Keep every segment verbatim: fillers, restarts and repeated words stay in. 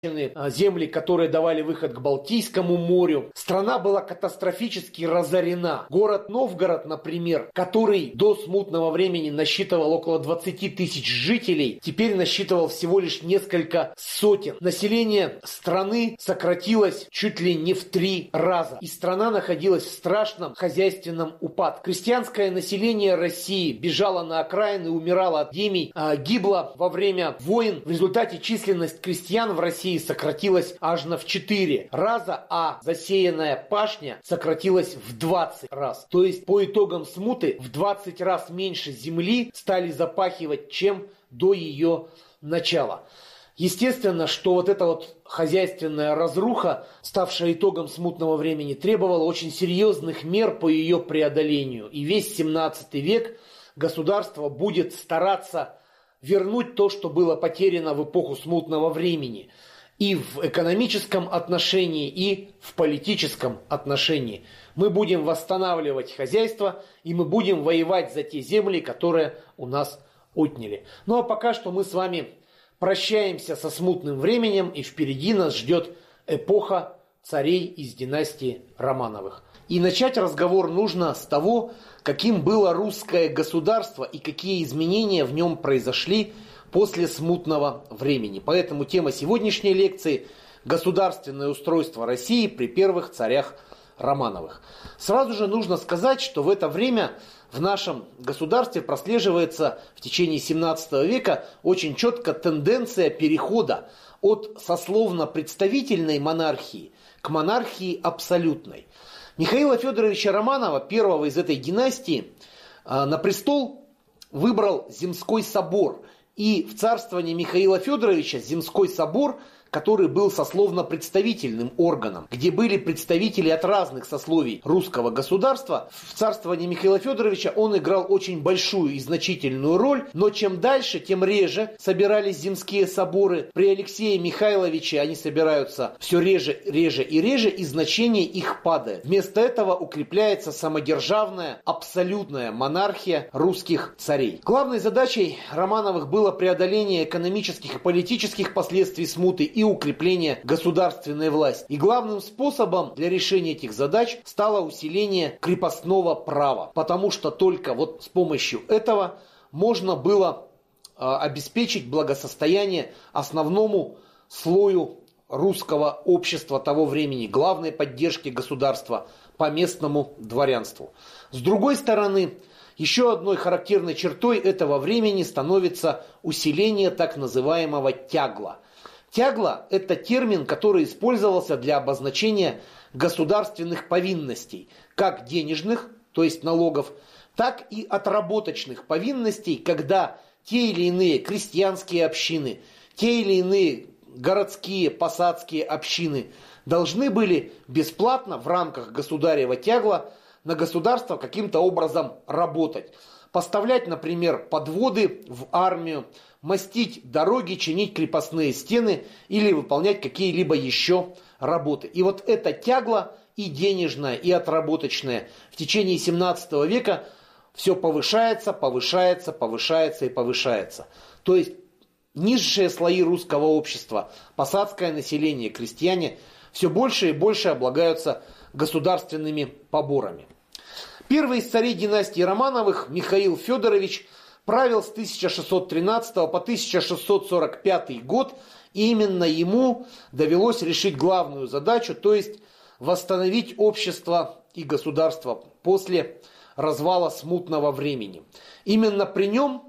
земли, которые давали выход к Балтийскому морю. Страна была катастрофически разорена. Город Новгород, например, который до смутного времени насчитывал около двадцати тысяч жителей, теперь насчитывал всего лишь несколько сотен. Население страны сократилось чуть ли не в три раза. И страна находилась в страшном хозяйственном упадке. Крестьянское население России бежало на окраины, умирало от эпидемий, гибло во время войн. В результате численность крестьян в России сократилась аж на в четыре раза, а засеянная пашня сократилась в двадцать раз. То есть по итогам смуты в двадцать раз меньше земли стали запахивать, чем до ее начала. Естественно, что вот эта вот хозяйственная разруха, ставшая итогом смутного времени, требовала очень серьезных мер по ее преодолению. И весь семнадцатый век государство будет стараться вернуть то, что было потеряно в эпоху смутного времени. И в экономическом отношении, и в политическом отношении. Мы будем восстанавливать хозяйство, и мы будем воевать за те земли, которые у нас отняли. Ну а пока что мы с вами прощаемся со смутным временем, и впереди нас ждет эпоха царей из династии Романовых. И начать разговор нужно с того, каким было русское государство и какие изменения в нем произошли после смутного времени. Поэтому тема сегодняшней лекции – государственное устройство России при первых царях Романовых. Сразу же нужно сказать, что в это время в нашем государстве прослеживается в течение семнадцатого века очень четко тенденция перехода от сословно-представительной монархии к монархии абсолютной. Михаила Федоровича Романова, первого из этой династии, на престол выбрал Земской собор. И в царствовании Михаила Федоровича Земской собор, который был сословно-представительным органом, где были представители от разных сословий русского государства, в царствовании Михаила Федоровича он играл очень большую и значительную роль, но чем дальше, тем реже собирались земские соборы. При Алексее Михайловиче они собираются все реже, реже и реже, и значение их падает. Вместо этого укрепляется самодержавная, абсолютная монархия русских царей. Главной задачей Романовых было преодоление экономических и политических последствий смуты и укрепление государственной власти. И главным способом для решения этих задач стало усиление крепостного права, потому что только вот с помощью этого можно было э, обеспечить благосостояние основному слою русского общества того времени, главной поддержки государства по местному дворянству. С другой стороны, еще одной характерной чертой этого времени становится усиление так называемого тягла. Тягло – это термин, который использовался для обозначения государственных повинностей, как денежных, то есть налогов, так и отработочных повинностей, когда те или иные крестьянские общины, те или иные городские, посадские общины должны были бесплатно в рамках государева тягла на государство каким-то образом работать. Поставлять, например, подводы в армию, мастить дороги, чинить крепостные стены или выполнять какие-либо еще работы. И вот это тягло и денежное, и отработочное в течение семнадцатого века все повышается, повышается, повышается и повышается. То есть низшие слои русского общества, посадское население, крестьяне все больше и больше облагаются государственными поборами. Первый из царей династии Романовых, Михаил Федорович, правил с тысяча шестьсот тринадцатого по тысяча шестьсот сорок пятый год, и именно ему довелось решить главную задачу, то есть восстановить общество и государство после развала смутного времени. Именно при нем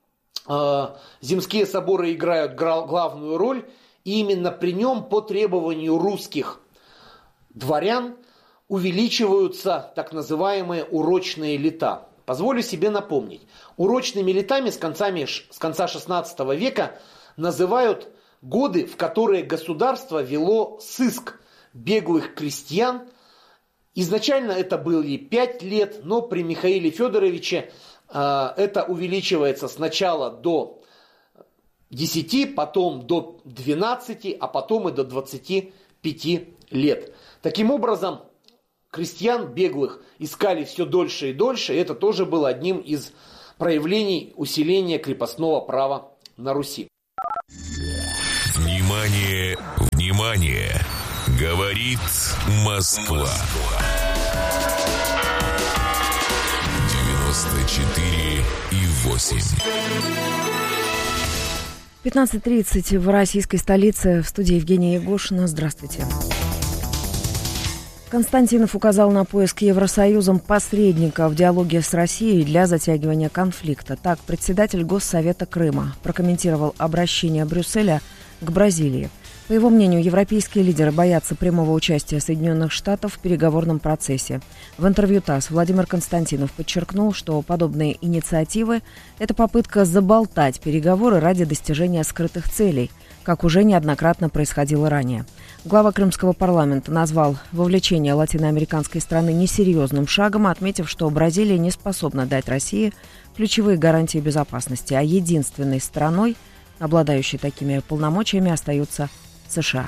э, земские соборы играют главную роль, и именно при нем по требованию русских дворян увеличиваются так называемые урочные лета. Позволю себе напомнить, урочными летами с, концами, с конца шестнадцатого века называют годы, в которые государство вело сыск беглых крестьян. Изначально это были пять лет, но при Михаиле Федоровиче э, это увеличивается сначала до десяти, потом до двенадцати, а потом и до двадцати пяти лет. Таким образом, крестьян беглых искали все дольше и дольше, и это тоже было одним из проявлений усиления крепостного права на Руси. Внимание, внимание! Говорит Москва. девяносто четыре и восемь. пятнадцать тридцать в российской столице. В студии Евгения Егошина. Здравствуйте. Константинов указал на поиск Евросоюзом посредника в диалоге с Россией для затягивания конфликта. Так, председатель Госсовета Крыма прокомментировал обращение Брюсселя к Бразилии. По его мнению, европейские лидеры боятся прямого участия Соединенных Штатов в переговорном процессе. В интервью ТАСС Владимир Константинов подчеркнул, что подобные инициативы – это попытка заболтать переговоры ради достижения скрытых целей, как уже неоднократно происходило ранее. Глава крымского парламента назвал вовлечение латиноамериканской страны несерьезным шагом, отметив, что Бразилия не способна дать России ключевые гарантии безопасности, а единственной страной, обладающей такими полномочиями, остается США.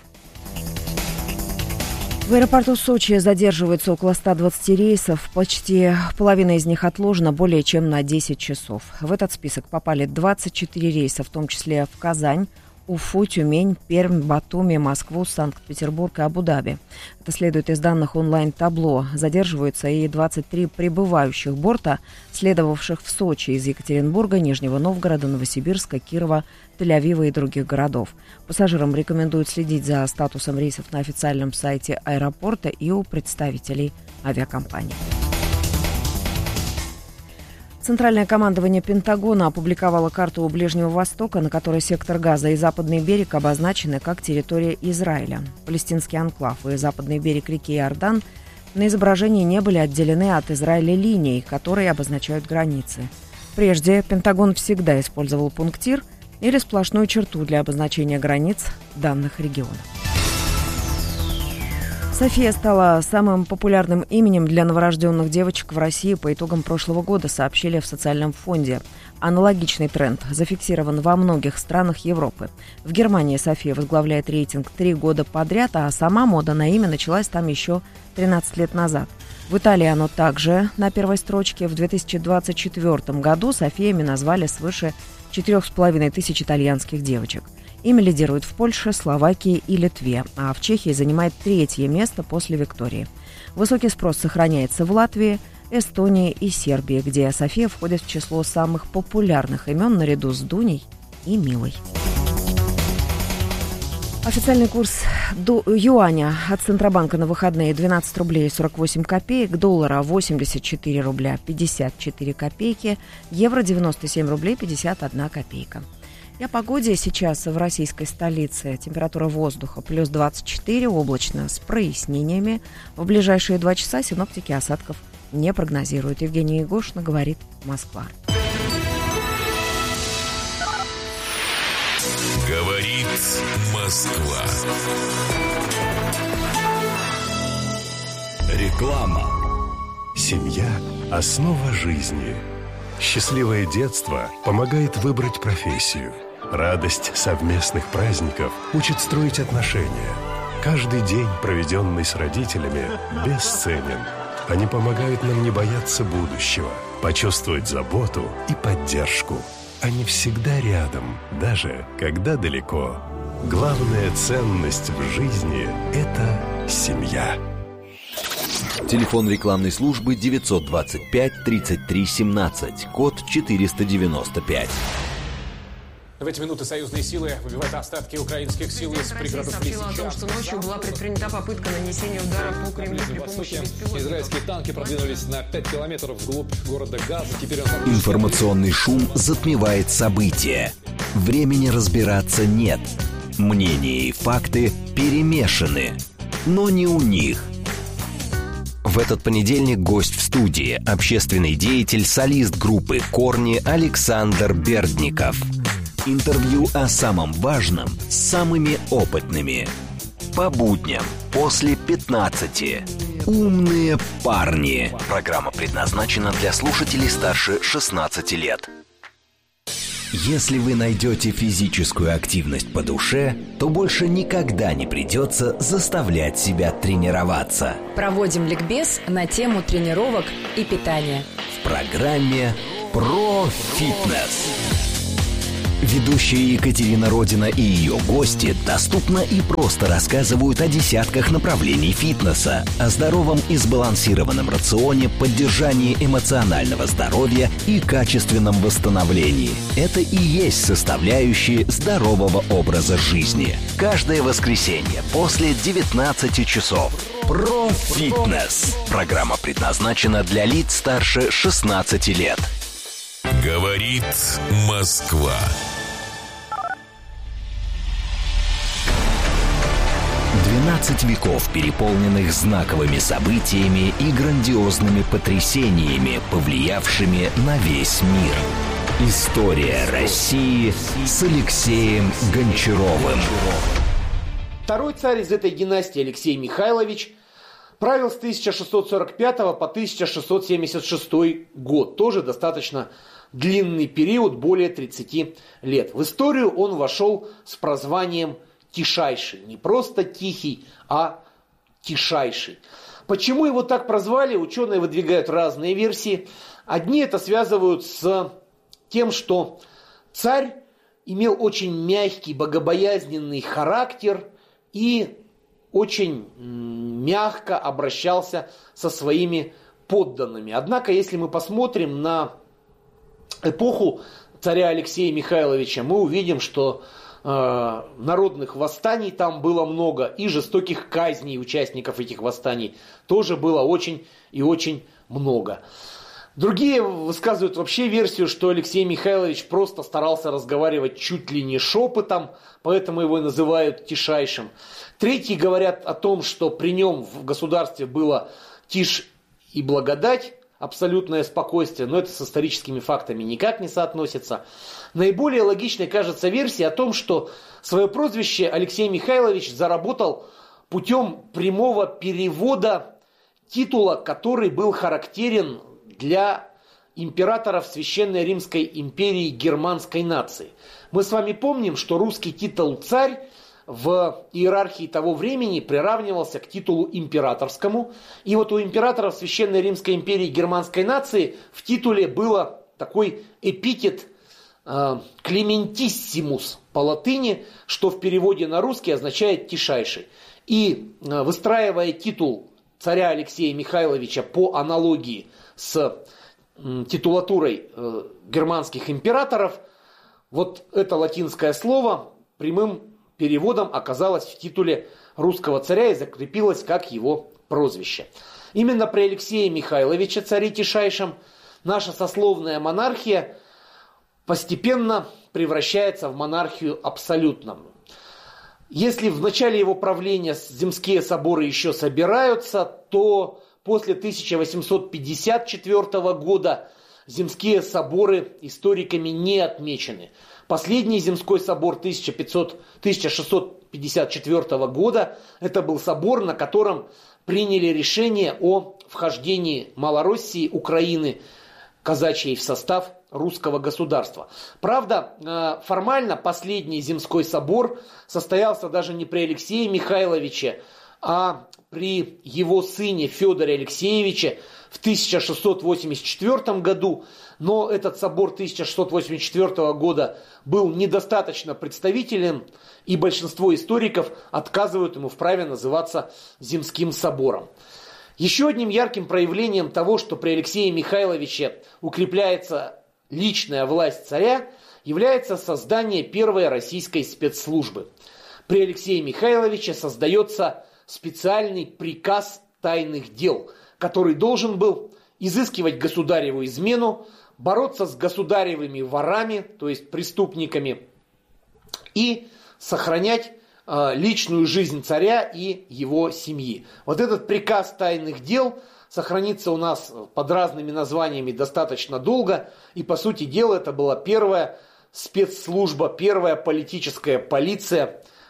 В аэропорту Сочи задерживается около ста двадцати рейсов, почти половина из них отложена более чем на десять часов. В этот список попали двадцать четыре рейса, в том числе в Казань, Уфу, Тюмень, Пермь, Батуми, Москву, Санкт-Петербург и Абу-Даби. Это следует из данных онлайн-табло. Задерживаются и двадцать три прибывающих борта, следовавших в Сочи из Екатеринбурга, Нижнего Новгорода, Новосибирска, Кирова, Тель-Авива и других городов. Пассажирам рекомендуют следить за статусом рейсов на официальном сайте аэропорта и у представителей авиакомпаний. Центральное командование Пентагона опубликовало карту Ближнего Востока, на которой сектор Газа и Западный берег обозначены как территория Израиля. Палестинский анклав и Западный берег реки Иордан на изображении не были отделены от Израиля линией, которые обозначают границы. Прежде Пентагон всегда использовал пунктир или сплошную черту для обозначения границ данных регионов. София стала самым популярным именем для новорожденных девочек в России по итогам прошлого года, сообщили в социальном фонде. Аналогичный тренд зафиксирован во многих странах Европы. В Германии София возглавляет рейтинг три года подряд, а сама мода на имя началась там еще тринадцать лет назад. В Италии оно также на первой строчке. В две тысячи двадцать четвёртом году Софиями назвали свыше четырех с половиной тысяч итальянских девочек. Имя лидирует в Польше, Словакии и Литве, а в Чехии занимает третье место после Виктории. Высокий спрос сохраняется в Латвии, Эстонии и Сербии, где София входит в число самых популярных имен наряду с Дуней и Милой. Официальный курс юаня от Центробанка на выходные двенадцать рублей сорок восемь копеек, доллара восемьдесят четыре рубля пятьдесят четыре копейки, евро девяносто семь рублей пятьдесят одна копейка. И о погоде сейчас в российской столице. Температура воздуха плюс двадцать четыре, облачно с прояснениями. В ближайшие два часа синоптики осадков не прогнозируют. Евгения Егошина, говорит Москва. Говорит Москва. Реклама. Семья – основа жизни. Счастливое детство помогает выбрать профессию. Радость совместных праздников учит строить отношения. Каждый день, проведенный с родителями, бесценен. Они помогают нам не бояться будущего, почувствовать заботу и поддержку. Они всегда рядом, даже когда далеко. Главная ценность в жизни – это семья. Телефон рекламной службы девятьсот двадцать пять тридцать три семнадцать, код четыреста девяносто пять. В эти минуты союзные силы выбивают остатки украинских сил из пригородов Лисичанска. Россия сообщила о том, что ночью была предпринята попытка нанесения удара по Кремлю при помощи беспилотников. Израильские танки продвинулись на пять километров вглубь города Газа. Теперь он... Информационный шум затмевает события. Времени разбираться нет. Мнения и факты перемешаны. Но не у них. В этот понедельник гость в студии – общественный деятель, солист группы «Корни» Александр Бердников. Интервью о самом важном с самыми опытными. По будням после пятнадцати. «Умные парни». Программа предназначена для слушателей старше шестнадцати лет. Если вы найдете физическую активность по душе, то больше никогда не придется заставлять себя тренироваться. Проводим ликбез на тему тренировок и питания. В программе «Про фитнес». Ведущая Екатерина Родина и ее гости доступно и просто рассказывают о десятках направлений фитнеса, о здоровом и сбалансированном рационе, поддержании эмоционального здоровья и качественном восстановлении. Это и есть составляющие здорового образа жизни. Каждое воскресенье после девятнадцати часов. Про фитнес. Программа предназначена для лиц старше шестнадцати лет. Говорит Москва. двенадцать веков, переполненных знаковыми событиями и грандиозными потрясениями, повлиявшими на весь мир. История России с Алексеем Гончаровым. Второй царь из этой династии, Алексей Михайлович, правил с тысяча шестьсот сорок пятого по тысяча шестьсот семьдесят шестой год. Тоже достаточно длинный период, более тридцати лет. В историю он вошел с прозванием Тишайший. Не просто Тихий, а Тишайший. Почему его так прозвали, ученые выдвигают разные версии. Одни это связывают с тем, что царь имел очень мягкий, богобоязненный характер и очень мягко обращался со своими подданными. Однако, если мы посмотрим на эпоху царя Алексея Михайловича, мы увидим, что э, народных восстаний там было много, и жестоких казней участников этих восстаний тоже было очень и очень много. Другие высказывают вообще версию, что Алексей Михайлович просто старался разговаривать чуть ли не шепотом, поэтому его и называют Тишайшим. Третьи говорят о том, что при нем в государстве было тишь и благодать, абсолютное спокойствие, но это с историческими фактами никак не соотносится. Наиболее логичной кажется версия о том, что свое прозвище Алексей Михайлович заработал путем прямого перевода титула, который был характерен для императоров Священной Римской империи германской нации. Мы с вами помним, что русский титул «царь» в иерархии того времени приравнивался к титулу императорскому. И вот у императоров Священной Римской империи германской нации в титуле было такой эпитет э, «клементиссимус» по латыни, что в переводе на русский означает «тишайший». И э, выстраивая титул царя Алексея Михайловича по аналогии с э, титулатурой э, германских императоров, вот это латинское слово прямым переводом оказалось в титуле русского царя и закрепилось как его прозвище. Именно при Алексее Михайловиче, царе Тишайшем, наша сословная монархия постепенно превращается в монархию абсолютную. Если в начале его правления земские соборы еще собираются, то после тысяча восемьсот пятьдесят четвёртого года земские соборы историками не отмечены. Последний земской собор тысяча шестьсот пятьдесят четвёртого года, это был собор, на котором приняли решение о вхождении Малороссии, Украины, казачьей в состав русского государства. Правда, формально последний земской собор состоялся даже не при Алексее Михайловиче, а при его сыне Федоре Алексеевиче в тысяча шестьсот восемьдесят четвёртом году, но этот собор тысяча шестьсот восемьдесят четвёртого года был недостаточно представителен, и большинство историков отказывают ему в праве называться Земским собором. Еще одним ярким проявлением того, что при Алексее Михайловиче укрепляется личная власть царя, является создание первой российской спецслужбы. При Алексее Михайловиче создается специальный приказ тайных дел, который должен был изыскивать государеву измену, бороться с государевыми ворами, то есть преступниками, и сохранять э, личную жизнь царя и его семьи. Вот этот приказ тайных дел сохранится у нас под разными названиями достаточно долго, и по сути дела это была первая спецслужба, первая политическая полиция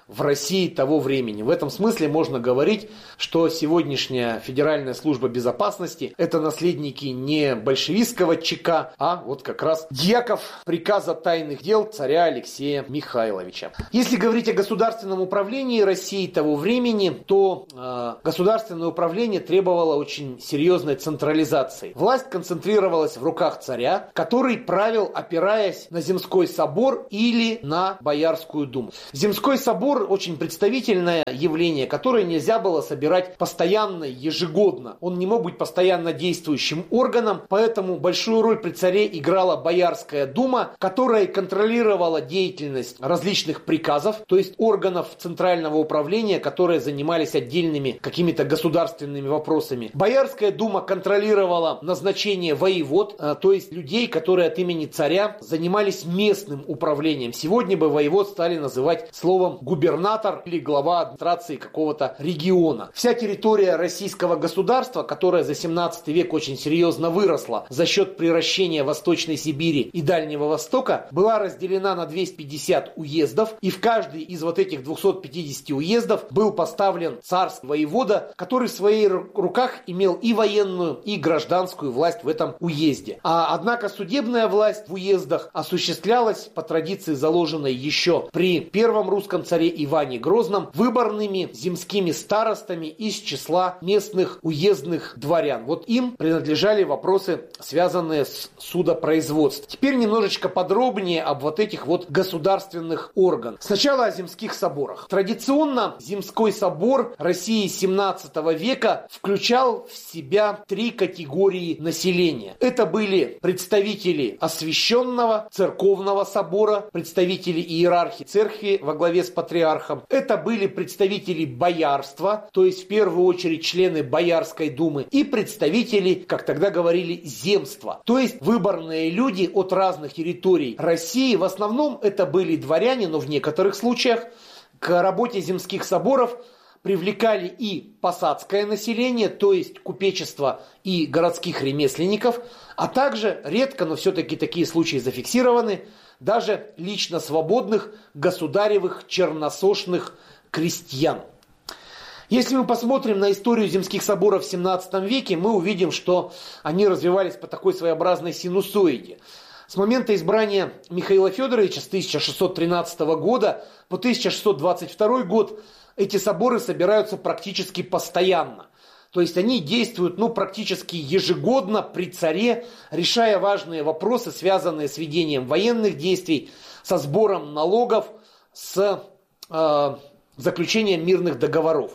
в России того времени. В этом смысле можно говорить, что сегодняшняя Федеральная служба безопасности – это наследники не большевистского ЧК, а вот как раз дьяков приказа тайных дел царя Алексея Михайловича. Если говорить о государственном управлении России того времени, то э, государственное управление требовало очень серьезной централизации. Власть концентрировалась в руках царя, который правил, опираясь на Земской собор или на Боярскую думу. Земской собор – очень представительное явление, которое нельзя было собирать постоянно, ежегодно. Он не мог быть постоянно действующим органом, поэтому большую роль при царе играла Боярская дума, которая контролировала деятельность различных приказов, то есть органов центрального управления, которые занимались отдельными какими-то государственными вопросами. Боярская дума контролировала назначение воевод, то есть людей, которые от имени царя занимались местным управлением. Сегодня бы воевод стали называть словом губернатор или глава администрации какого-то региона. Вся территория российского государства, которая за семнадцатый век очень серьезно выросла за счет приращения Восточной Сибири и Дальнего Востока, была разделена на двести пятьдесят уездов, и в каждый из вот этих двухсот пятидесяти уездов был поставлен царский воевода, который в своих руках имел и военную, и гражданскую власть в этом уезде. А однако судебная власть в уездах осуществлялась по традиции, заложенной еще при первом русском царе Иване Грозном, выборными земскими старостами из числа местных уездных дворян. Вот им принадлежали вопросы, связанные с судопроизводством. Теперь немножечко подробнее об вот этих вот государственных органах. Сначала о земских соборах. Традиционно Земской собор России семнадцатого века включал в себя три категории населения. Это были представители освященного церковного собора, представители иерархии церкви во главе с патриархом. Это были представители боярства, то есть в первую очередь члены Боярской думы, и представители, как тогда говорили, земства, то есть выборные люди от разных территорий России. В основном это были дворяне, но в некоторых случаях к работе земских соборов привлекали и посадское население, то есть купечество и городских ремесленников, а также, редко, но все-таки такие случаи зафиксированы, даже лично свободных государевых черносошных крестьян. Если мы посмотрим на историю земских соборов в семнадцатом веке, мы увидим, что они развивались по такой своеобразной синусоиде. С момента избрания Михаила Федоровича с тысяча шестьсот тринадцатого года по тысяча шестьсот двадцать второй год эти соборы собираются практически постоянно. То есть они действуют ну, практически ежегодно при царе, решая важные вопросы, связанные с ведением военных действий, со сбором налогов, с э, заключением мирных договоров.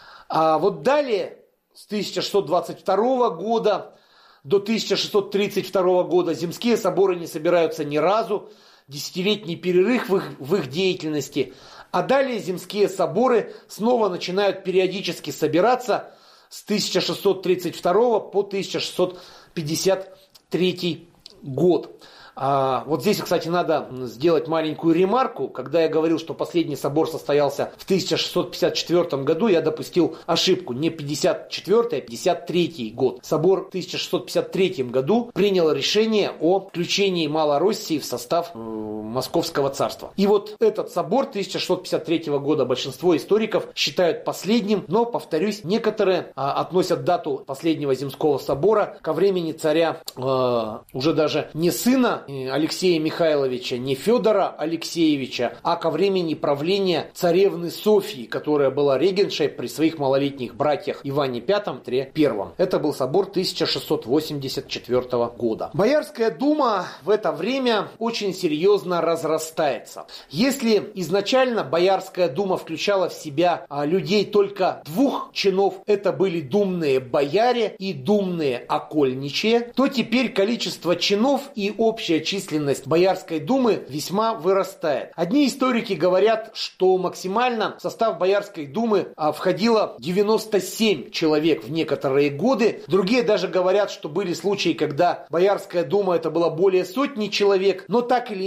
А вот далее, с тысяча шестьсот двадцать второго года до тысяча шестьсот тридцать второго года земские соборы не собираются ни разу, десятилетний перерыв в их, в их деятельности. А далее земские соборы снова начинают периодически собираться с тысяча шестьсот тридцать второго по тысяча шестьсот пятьдесят третий год. А, вот здесь, кстати, надо сделать маленькую ремарку. Когда я говорил, что последний собор состоялся в тысяча шестьсот пятьдесят четвёртом году, я допустил ошибку. Не пятьдесят четвёртый, а пятьдесят третий год. Собор в тысяча шестьсот пятьдесят третьем году принял решение о включении Малороссии в состав э, Московского царства. И вот этот собор тысяча шестьсот пятьдесят третьего года большинство историков считают последним, но, повторюсь, некоторые а, относят дату последнего земского собора ко времени царя э, уже даже не сына Алексея Михайловича, не Федора Алексеевича, а ко времени правления царевны Софьи, которая была регеншей при своих малолетних братьях Иване Пятом, Петре Первом. Это был собор тысяча шестьсот восемьдесят четвёртого года. Боярская дума в это время очень серьезно разрастается. Если изначально Боярская дума включала в себя а, людей только двух чинов, это были думные бояре и думные окольничие, то теперь количество чинов и общее численность Боярской думы весьма вырастает. Одни историки говорят, что максимально в состав Боярской думы а, входило девяносто семь человек в некоторые годы. Другие даже говорят, что были случаи, когда Боярская дума это было более сотни человек. Но так или иначе,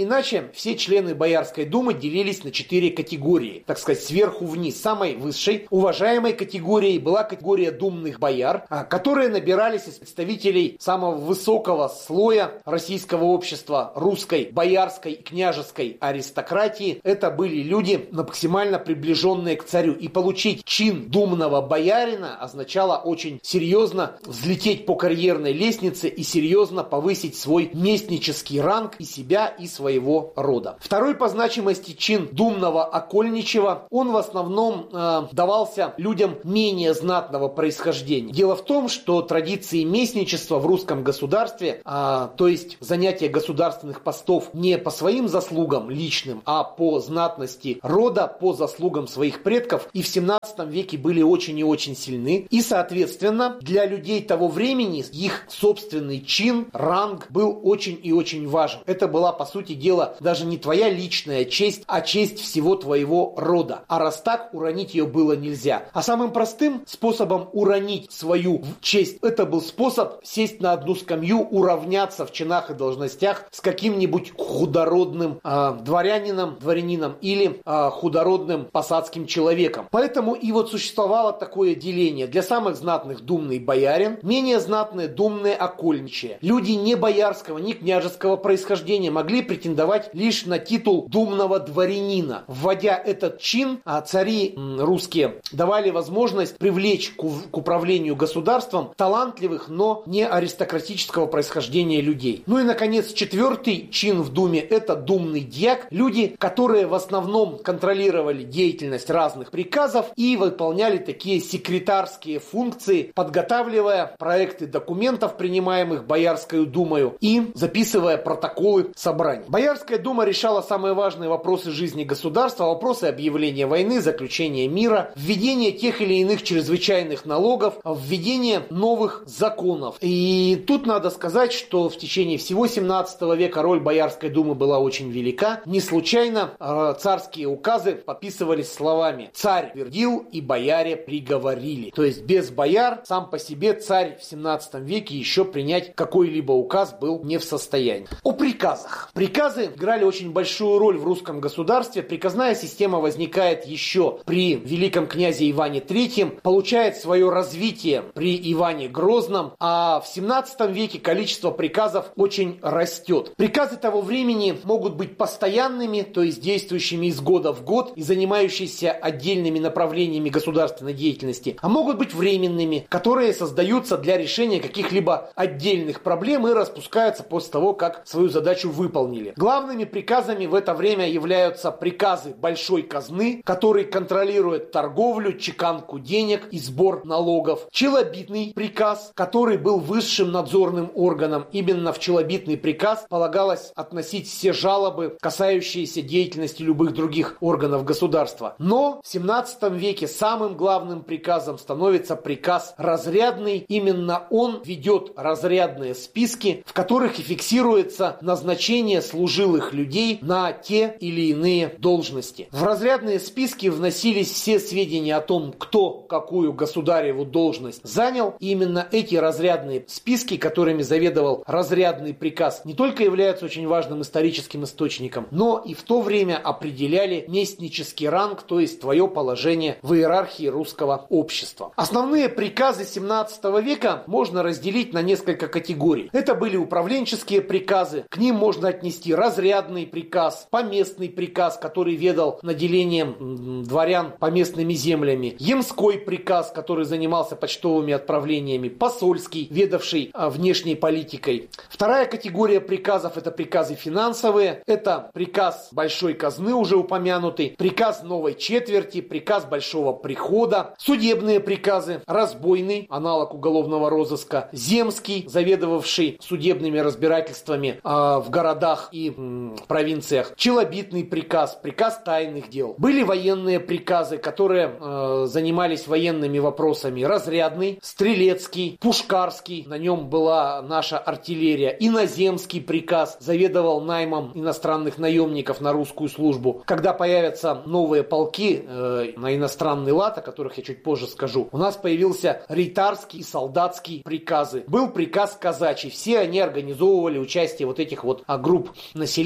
прочее, все члены Боярской думы делились на четыре категории, так сказать, сверху вниз. Самой высшей, уважаемой категорией была категория думных бояр, которые набирались из представителей самого высокого слоя российского общества, русской, боярской и княжеской аристократии. Это были люди максимально приближенные к царю. И получить чин думного боярина означало очень серьезно взлететь по карьерной лестнице и серьезно повысить свой местнический ранг и себя, и своего рода. Второй по значимости чин думного окольничего, он в основном э, давался людям менее знатного происхождения. Дело в том, что традиции местничества в русском государстве, э, то есть занятие государственных постов не по своим заслугам личным, а по знатности рода, по заслугам своих предков, и в семнадцатом веке были очень и очень сильны. И, соответственно, для людей того времени их собственный чин, ранг был очень и очень важен. Это была, по сути дела, даже не твоя личная честь, а честь всего твоего рода. А раз так, уронить ее было нельзя. А самым простым способом уронить свою честь, это был способ сесть на одну скамью, уравняться в чинах и должностях с каким-нибудь худородным э, дворянином, дворянином или э, худородным посадским человеком. Поэтому и вот существовало такое деление. Для самых знатных думный боярин, менее знатные думные окольничие. Люди не боярского, не княжеского происхождения могли претендовать лишь на титул думного дворянина. Вводя этот чин, цари русские давали возможность привлечь к управлению государством талантливых, но не аристократического происхождения людей. Ну и, наконец, четвертый чин в думе – это думный дьяк. Люди, которые в основном контролировали деятельность разных приказов и выполняли такие секретарские функции, подготавливая проекты документов, принимаемых Боярской думою, и записывая протоколы собраний. Боярская дума решала самые важные вопросы жизни государства, вопросы объявления войны, заключения мира, введение тех или иных чрезвычайных налогов, введение новых законов. И тут надо сказать, что в течение всего семнадцатого века роль Боярской думы была очень велика. Не случайно э, царские указы подписывались словами «царь твердил и бояре приговорили». То есть без бояр сам по себе царь в семнадцатом веке еще принять какой-либо указ был не в состоянии. О приказах. Приказы играли очень большую роль в русском государстве. Приказная система возникает еще при великом князе Иване Третьем, получает свое развитие при Иване Грозном, а в семнадцатом веке количество приказов очень растет. Приказы того времени могут быть постоянными, то есть действующими из года в год и занимающиеся отдельными направлениями государственной деятельности, а могут быть временными, которые создаются для решения каких-либо отдельных проблем и распускаются после того, как свою задачу выполнили. Главными приказами в это время являются приказы большой казны, который контролирует торговлю, чеканку денег и сбор налогов. Челобитный приказ, который был высшим надзорным органом. Именно в челобитный приказ полагалось относить все жалобы, касающиеся деятельности любых других органов государства. Но в семнадцатом веке самым главным приказом становится приказ разрядный. Именно он ведет разрядные списки, в которых и фиксируется назначение служилых людей на те или иные должности. В разрядные списки вносились все сведения о том, кто какую государеву должность занял. И именно эти разрядные списки, которыми заведовал разрядный приказ, не только являются очень важным историческим источником, но и в то время определяли местнический ранг, то есть твое положение в иерархии русского общества. Основные приказы семнадцатого века можно разделить на несколько категорий. Это были управленческие приказы, к ним можно отнести разрядный приказ, поместный приказ, который ведал наделением дворян поместными землями, ямской приказ, который занимался почтовыми отправлениями, посольский, ведавший а, внешней политикой. Вторая категория приказов — это приказы финансовые, это приказ большой казны, уже упомянутый, приказ новой четверти, приказ большого прихода, судебные приказы, разбойный, аналог уголовного розыска, земский, заведовавший судебными разбирательствами э, в городах и м, провинциях, челобитный приказ, приказ тайных дел. Были военные приказы, которые э, занимались военными вопросами, разрядный, стрелецкий, пушкарский, на нем была наша артиллерия, иноземский приказ, заведовал наймом иностранных наемников на русскую службу. Когда появятся новые полки э, на иностранный лад, о которых я чуть позже скажу, у нас появился рейтарский и солдатский приказы. Был приказ казачий. Все они организовывали участие вот этих вот а, групп населения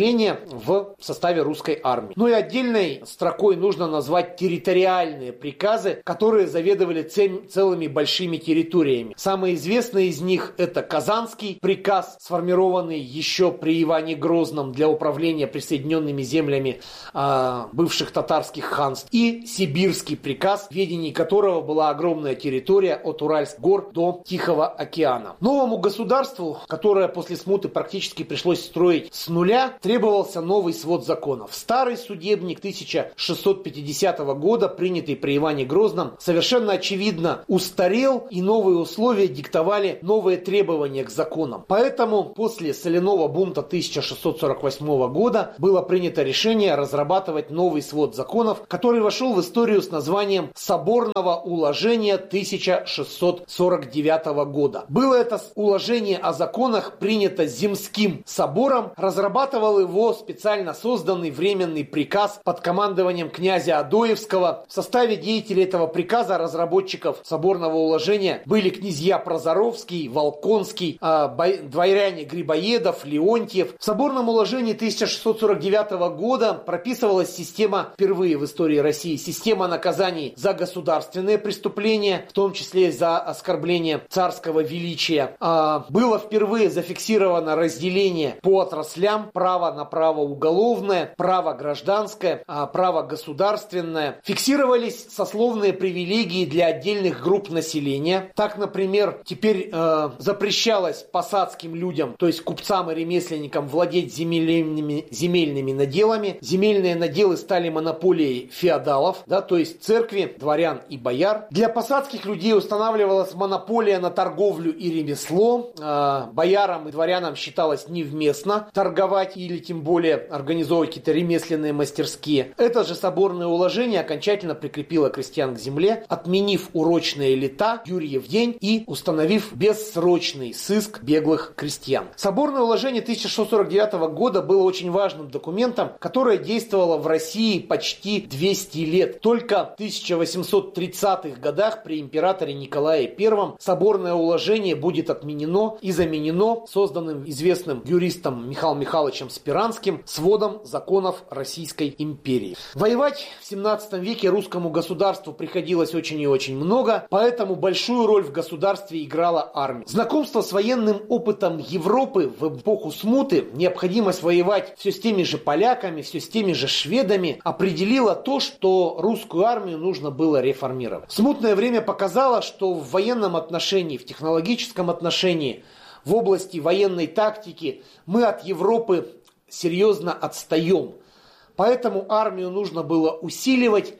подчинения в составе русской армии. Ну и отдельной строкой нужно назвать территориальные приказы, которые заведовали целыми большими территориями. Самый известный из них это Казанский приказ, сформированный еще при Иване Грозном для управления присоединенными землями э, бывших татарских ханств, и Сибирский приказ, в ведении которого была огромная территория от Уральских гор до Тихого океана. Новому государству, которое после смуты практически пришлось строить с нуля, требовался новый свод законов. Старый судебник тысяча шестьсот пятидесятого года, принятый при Иване Грозном, совершенно очевидно устарел, и новые условия диктовали новые требования к законам. Поэтому после соляного бунта тысяча шестьсот сорок восьмого года было принято решение разрабатывать новый свод законов, который вошел в историю с названием Соборного уложения тысяча шестьсот сорок девятого года. Было это уложение о законах принято Земским собором, разрабатывал его специально созданный временный приказ под командованием князя Адоевского. В составе деятелей этого приказа, разработчиков соборного уложения, были князья Прозоровский, Волконский, э, дворяне Грибоедов, Леонтьев. В соборном уложении тысяча шестьсот сорок девятого года прописывалась система, впервые в истории России, система наказаний за государственные преступления, в том числе за оскорбление царского величия. Э, было впервые зафиксировано разделение по отраслям: право на право уголовное, право гражданское, э, право государственное. Фиксировались сословные привилегии для отдельных групп населения. Так, например, теперь э, запрещалось посадским людям, то есть купцам и ремесленникам, владеть земельными, земельными наделами. Земельные наделы стали монополией феодалов, да, то есть церкви, дворян и бояр. Для посадских людей устанавливалась монополия на торговлю и ремесло. Э, боярам и дворянам считалось невместно торговать или тем более организовывать какие-то ремесленные мастерские. Это же соборное уложение окончательно прикрепило крестьян к земле, отменив урочные лета, Юрьев день, и установив бессрочный сыск беглых крестьян. Соборное уложение тысяча шестьсот сорок девятого года было очень важным документом, которое действовало в России почти двести лет. Только в тысяча восемьсот тридцатых годах при императоре Николае Первом соборное уложение будет отменено и заменено созданным известным юристом Михаилом Михайловичем Спиранским сводом законов Российской империи. Воевать в семнадцатом веке русскому государству приходилось очень и очень много, поэтому большую роль в государстве играла армия. Знакомство с военным опытом Европы в эпоху смуты, необходимость воевать все с теми же поляками, все с теми же шведами, определило то, что русскую армию нужно было реформировать. Смутное время показало, что в военном отношении, в технологическом отношении, в области военной тактики мы от Европы серьезно отстаем. Поэтому армию нужно было усиливать,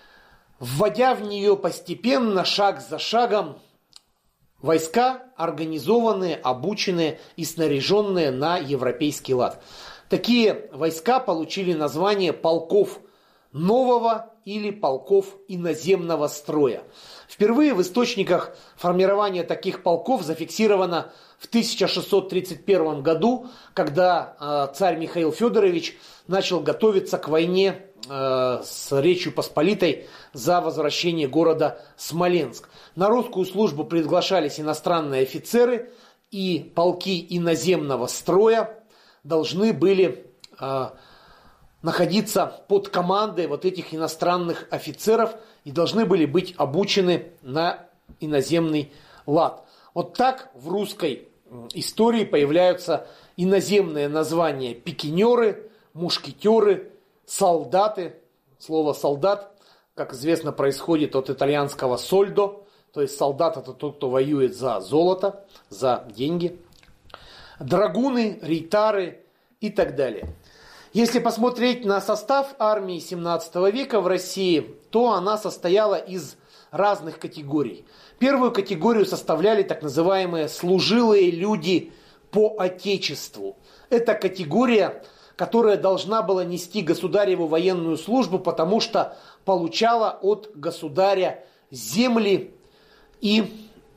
вводя в нее постепенно, шаг за шагом, войска, организованные, обученные и снаряженные на европейский лад. Такие войска получили название полков нового или полков иноземного строя. Впервые в источниках формирования таких полков зафиксировано в тысяча шестьсот тридцать первом году, когда э, царь Михаил Федорович начал готовиться к войне э, с Речью Посполитой за возвращение города Смоленск. На русскую службу приглашались иностранные офицеры, и полки иноземного строя должны были э, находиться под командой вот этих иностранных офицеров и должны были быть обучены на иноземный лад. Вот так в русской истории появляются иноземные названия: пикинеры, мушкетеры, солдаты. Слово «солдат», как известно, происходит от итальянского «сольдо», то есть солдат — это тот, кто воюет за золото, за деньги. Драгуны, рейтары и так далее. Если посмотреть на состав армии семнадцатого века в России, то она состояла из разных категорий. Первую категорию составляли так называемые служилые люди по отечеству. Это категория, которая должна была нести государеву военную службу, потому что получала от государя земли, и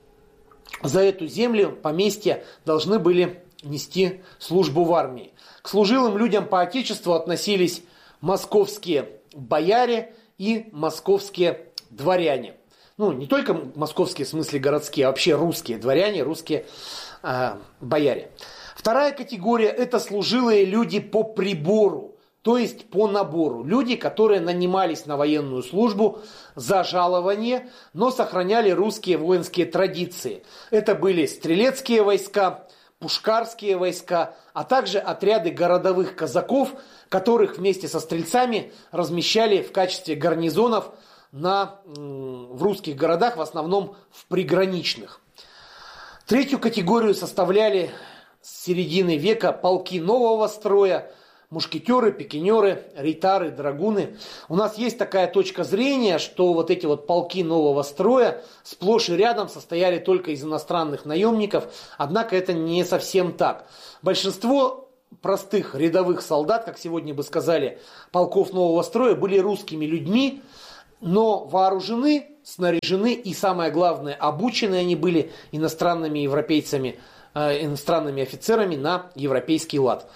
за эту землю поместья должны были нести службу в армии. К служилым людям по отечеству относились московские бояре и московские дворяне. Ну, не только московские, в смысле городские, а вообще русские дворяне, русские э, бояре. Вторая категория – это служилые люди по прибору, то есть по набору. Люди, которые нанимались на военную службу за жалование, но сохраняли русские воинские традиции. Это были стрелецкие войска, пушкарские войска, а также отряды городовых казаков, которых вместе со стрельцами размещали в качестве гарнизонов на, в русских городах, в основном в приграничных. Третью категорию составляли с середины века полки нового строя, мушкетеры, пикинеры, рейтары, драгуны. У нас есть такая точка зрения, что вот эти вот полки нового строя сплошь и рядом состояли только из иностранных наемников, однако это не совсем так. Большинство простых рядовых солдат, как сегодня бы сказали, полков нового строя, были русскими людьми, но вооружены, снаряжены и, самое главное, обучены они были иностранными европейцами, э, иностранными офицерами на европейский лад.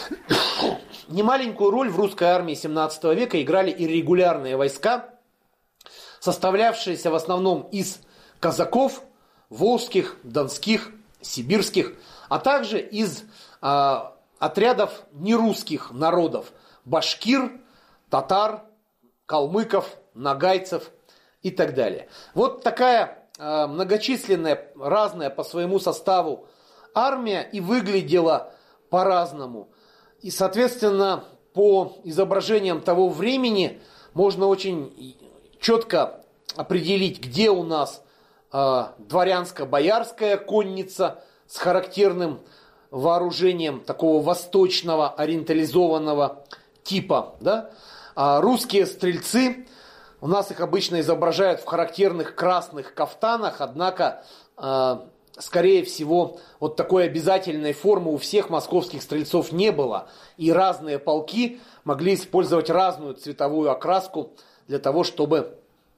Немаленькую роль в русской армии семнадцатого века играли и регулярные войска, составлявшиеся в основном из казаков, волжских, донских, сибирских, а также из э, отрядов нерусских народов – башкир, татар, калмыков, нагайцев и так далее. Вот такая э, многочисленная, разная по своему составу армия и выглядела по-разному. И, соответственно, по изображениям того времени можно очень четко определить, где у нас э, дворянско-боярская конница с характерным вооружением такого восточного ориентализованного типа, да? А русские стрельцы, у нас их обычно изображают в характерных красных кафтанах, однако, э, скорее всего, вот такой обязательной формы у всех московских стрельцов не было. И разные полки могли использовать разную цветовую окраску для того, чтобы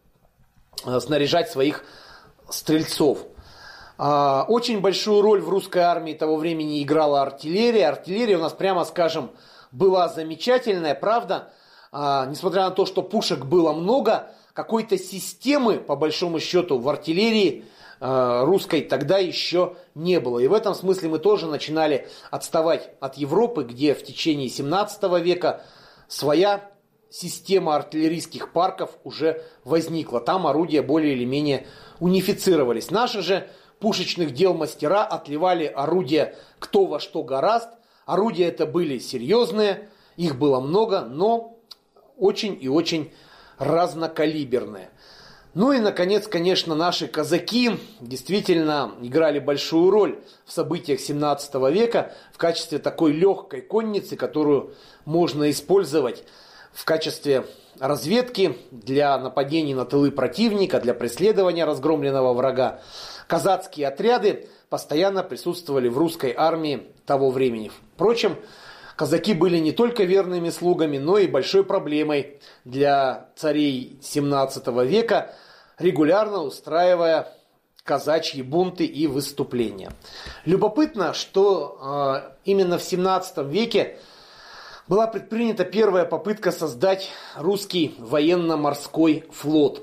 э, снаряжать своих стрельцов. Э, очень большую роль в русской армии того времени играла артиллерия. Артиллерия у нас, прямо скажем, была замечательная, правда. А, несмотря на то, что пушек было много, какой-то системы, по большому счету, в артиллерии а, русской тогда еще не было. И в этом смысле мы тоже начинали отставать от Европы, где в течение семнадцатого века своя система артиллерийских парков уже возникла. Там орудия более или менее унифицировались. Наши же пушечных дел мастера отливали орудия кто во что горазд. Орудия это были серьезные, их было много, но очень и очень разнокалиберные. Ну и, наконец, конечно, наши казаки действительно играли большую роль в событиях семнадцатого века в качестве такой легкой конницы, которую можно использовать в качестве разведки для нападений на тылы противника, для преследования разгромленного врага. Казацкие отряды постоянно присутствовали в русской армии того времени. Впрочем, казаки были не только верными слугами, но и большой проблемой для царей семнадцатого века, регулярно устраивая казачьи бунты и выступления. Любопытно, что э, именно в семнадцатом веке была предпринята первая попытка создать русский военно-морской флот.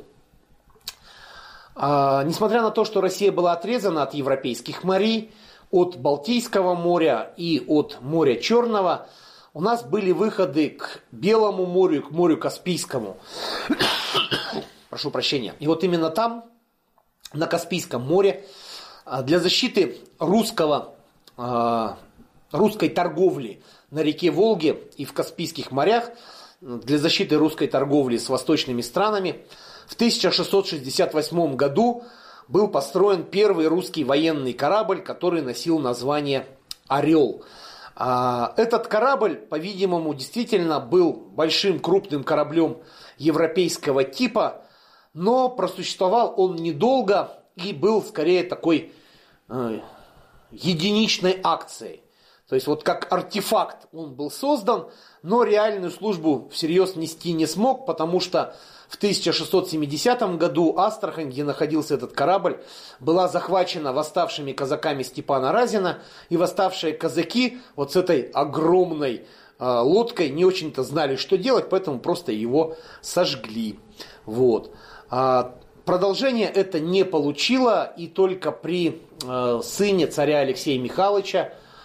Э, несмотря на то, что Россия была отрезана от европейских морей, от Балтийского моря и от моря Черного, у нас были выходы к Белому морю, к морю Каспийскому. Прошу прощения. И вот именно там, на Каспийском море, для защиты русского, русской торговли на реке Волге и в Каспийских морях, для защиты русской торговли с восточными странами, в тысяча шестьсот шестьдесят восьмом году был построен первый русский военный корабль, который носил название «Орел». Этот корабль, по-видимому, действительно был большим крупным кораблем европейского типа, но просуществовал он недолго и был скорее такой э, единичной акцией. То есть вот как артефакт он был создан, но реальную службу всерьез нести не смог, потому что в тысяча шестьсот семидесятом году Астрахань, где находился этот корабль, была захвачена восставшими казаками Степана Разина, и восставшие казаки вот с этой огромной э, лодкой не очень-то знали, что делать, поэтому просто его сожгли. Вот. А продолжение это не получило, и только при э, сыне царя Алексея Михайловича,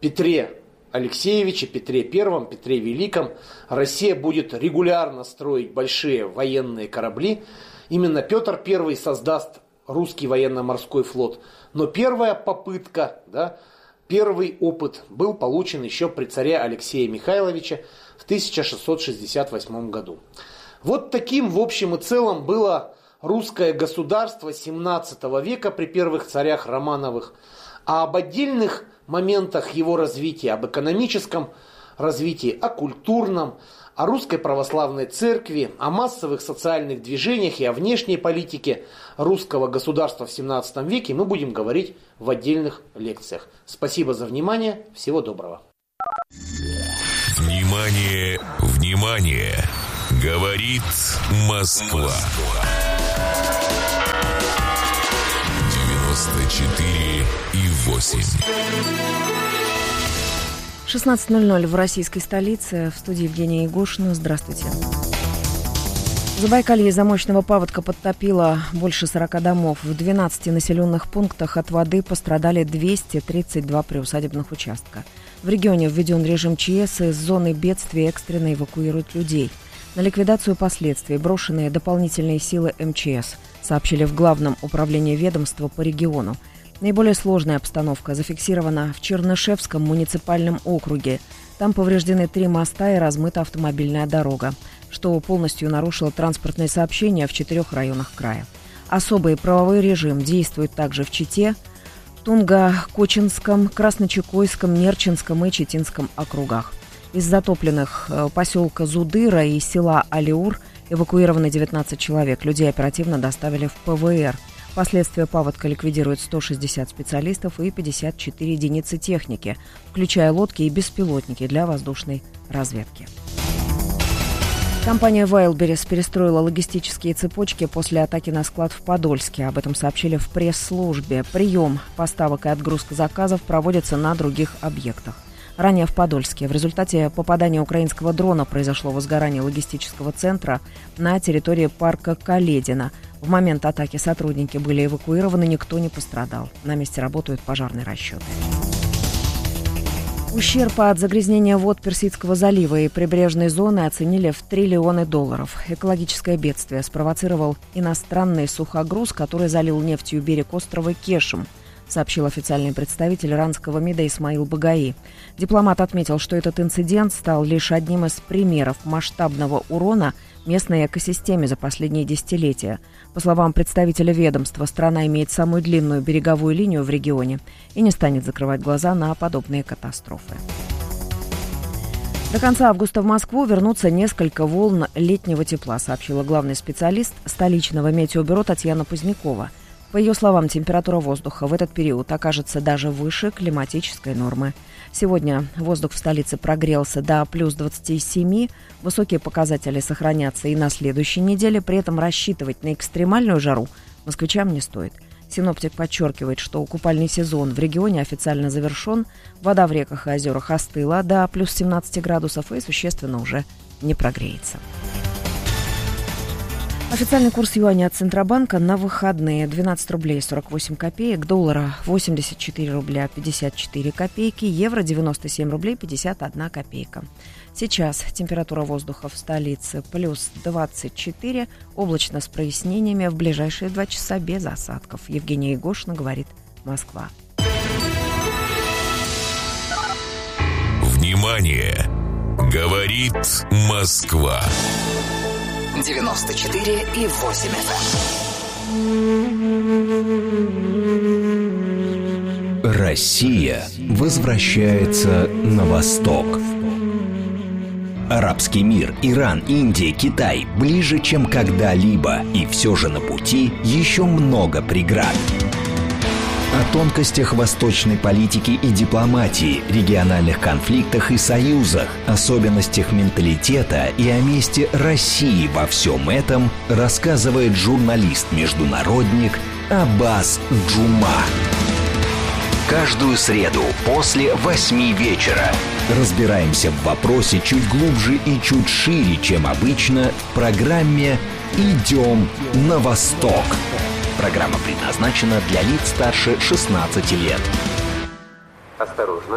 Петре Алексеевиче, Петре Первом, Петре Великом Россия будет регулярно строить большие военные корабли. Именно Петр Первый создаст русский военно-морской флот. Но первая попытка, да, первый опыт был получен еще при царе Алексее Михайловиче в тысяча шестьсот шестьдесят восьмом году. Вот таким в общем и целом было русское государство семнадцатого века при первых царях Романовых. А об отдельных моментах его развития, об экономическом развитии, о культурном, о русской православной церкви, о массовых социальных движениях и о внешней политике русского государства в семнадцатом веке мы будем говорить в отдельных лекциях. Спасибо за внимание. Всего доброго. Внимание, внимание! Говорит Москва. девяносто четыре и восемь. шестнадцать ноль ноль в российской столице. В студии Евгения Егошина. Здравствуйте. В Забайкалье из-за мощного паводка подтопило больше сорока домов. В двенадцати населенных пунктах от воды пострадали двести тридцать два приусадебных участка. В регионе введен режим ЧС, из зоны бедствия экстренно эвакуируют людей. На ликвидацию последствий брошенные дополнительные силы эм че эс, сообщили в Главном управлении ведомства по региону. Наиболее сложная обстановка зафиксирована в Чернышевском муниципальном округе. Там повреждены три моста и размыта автомобильная дорога, что полностью нарушило транспортные сообщения в четырех районах края. Особый правовой режим действует также в Чите, Тунго-Кочинском, Красночекойском, Нерчинском и Читинском округах. Из затопленных поселка Зудыра и села Алиур эвакуированы девятнадцать человек. Людей оперативно доставили в пэ вэ эр. Последствия паводка ликвидируют сто шестьдесят специалистов и пятьдесят четыре единицы техники, включая лодки и беспилотники для воздушной разведки. Компания Wildberries перестроила логистические цепочки после атаки на склад в Подольске. Об этом сообщили в пресс-службе. Прием поставок и отгрузка заказов проводится на других объектах. Ранее в Подольске в результате попадания украинского дрона произошло возгорание логистического центра на территории парка Каледина. В момент атаки сотрудники были эвакуированы, никто не пострадал. На месте работают пожарные расчеты. Ущерб от загрязнения вод Персидского залива и прибрежной зоны оценили в триллионы долларов. Экологическое бедствие спровоцировал иностранный сухогруз, который залил нефтью берег острова Кешим, сообщил официальный представитель иранского МИДа Исмаил Багаи. Дипломат отметил, что этот инцидент стал лишь одним из примеров масштабного урона местной экосистеме за последние десятилетия. По словам представителя ведомства, страна имеет самую длинную береговую линию в регионе и не станет закрывать глаза на подобные катастрофы. До конца августа в Москву вернутся несколько волн летнего тепла, сообщила главный специалист столичного метеобюро Татьяна Позднякова. По ее словам, температура воздуха в этот период окажется даже выше климатической нормы. Сегодня воздух в столице прогрелся до плюс двадцати семи. Высокие показатели сохранятся и на следующей неделе. При этом рассчитывать на экстремальную жару москвичам не стоит. Синоптик подчеркивает, что купальный сезон в регионе официально завершен. Вода в реках и озерах остыла до плюс семнадцати градусов и существенно уже не прогреется. Официальный курс юаня от Центробанка на выходные двенадцать рублей сорок восемь копеек, доллара восемьдесят четыре рубля пятьдесят четыре копейки, евро девяносто семь рублей пятьдесят одна копейка. Сейчас температура воздуха в столице плюс двадцать четыре, облачно с прояснениями, в ближайшие два часа без осадков. Евгения Егошина, говорит Москва. Внимание! Говорит Москва. девяносто четыре и восемь эф эм. Россия возвращается на восток. Арабский мир, Иран, Индия, Китай ближе, чем когда-либо. И все же на пути еще много преград. О тонкостях восточной политики и дипломатии, региональных конфликтах и союзах, особенностях менталитета и о месте России во всем этом рассказывает журналист-международник Аббас Джума. Каждую среду после восьми вечера разбираемся в вопросе чуть глубже и чуть шире, чем обычно, в программе «Идем на восток». Программа предназначена для лиц старше шестнадцати лет. Осторожно,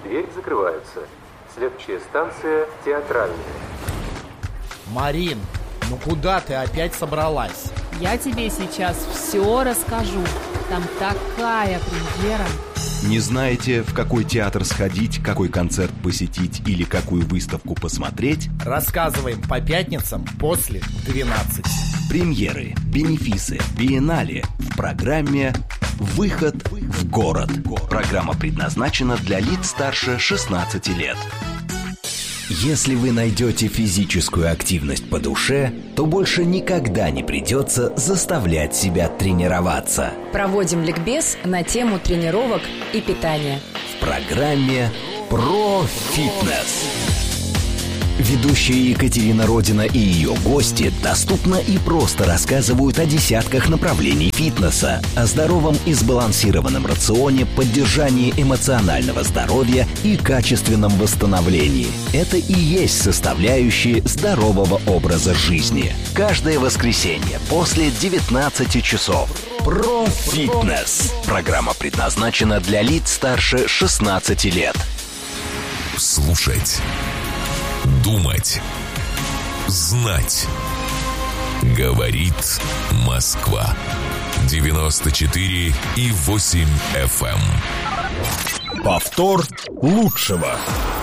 Двери закрываются. Следующая станция театральная. Марин, ну куда ты опять собралась? Я тебе сейчас все расскажу. Там такая премьера. Не знаете, в какой театр сходить, какой концерт посетить или какую выставку посмотреть? Рассказываем по пятницам после двенадцати. Премьеры, бенефисы, биеннале в программе «Выход в город». Программа предназначена для лиц старше шестнадцати лет. Если вы найдете физическую активность по душе, то больше никогда не придется заставлять себя тренироваться. Проводим ликбез на тему тренировок и питания. В программе «Про фитнес». Ведущие Екатерина Родина и ее гости доступно и просто рассказывают о десятках направлений фитнеса, о здоровом и сбалансированном рационе, поддержании эмоционального здоровья и качественном восстановлении. Это и есть составляющие здорового образа жизни. Каждое воскресенье после девятнадцати часов. Про фитнес. Программа предназначена для лиц старше шестнадцати лет. Слушать. Думать. Знать. Говорит Москва. девяносто четыре и восемь эф эм. Повтор лучшего.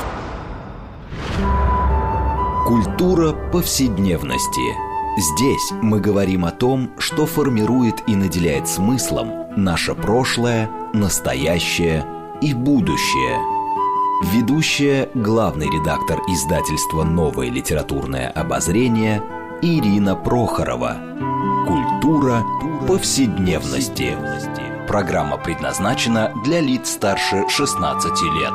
Культура повседневности. Здесь мы говорим о том, что формирует и наделяет смыслом наше прошлое, настоящее и будущее. Ведущая, главный редактор издательства «Новое литературное обозрение» Ирина Прохорова. Культура повседневности. Программа предназначена для лиц старше шестнадцати лет.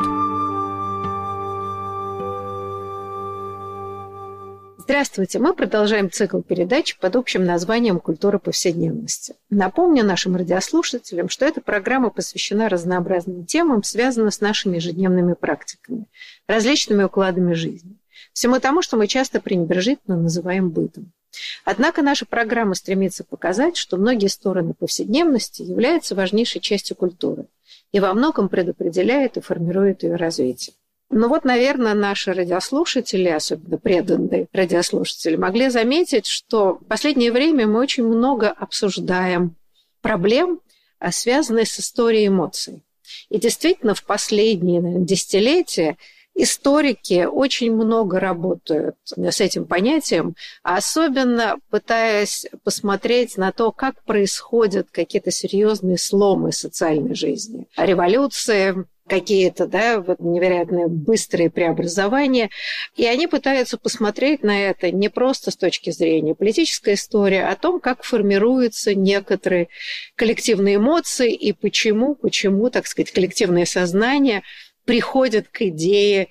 Здравствуйте! Мы продолжаем цикл передач под общим названием «Культура повседневности». Напомню нашим радиослушателям, что эта программа посвящена разнообразным темам, связанным с нашими ежедневными практиками, различными укладами жизни, всему тому, что мы часто пренебрежительно называем бытом. Однако наша программа стремится показать, что многие стороны повседневности являются важнейшей частью культуры и во многом предопределяет и формирует ее развитие. Ну вот, наверное, наши радиослушатели, особенно преданные радиослушатели, могли заметить, что в последнее время мы очень много обсуждаем проблем, связанных с историей эмоций. И действительно, в последние, наверное, десятилетия историки очень много работают с этим понятием, особенно пытаясь посмотреть на то, как происходят какие-то серьезные сломы социальной жизни, революции, какие-то, да, вот невероятно быстрые преобразования. И они пытаются посмотреть на это не просто с точки зрения политической истории, а о том, как формируются некоторые коллективные эмоции и почему, почему, так сказать, коллективное сознание приходит к идее